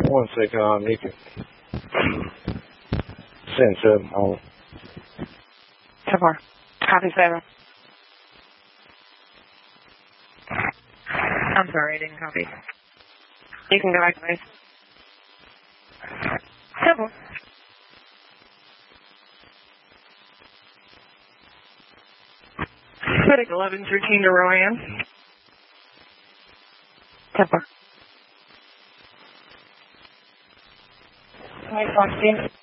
One second, you can send something on. 10-4. Copy 7. I'm sorry, I didn't copy. You can go back to base. 10-4. Medic 1113 to Rowan. 10-4. Hi, Foxy.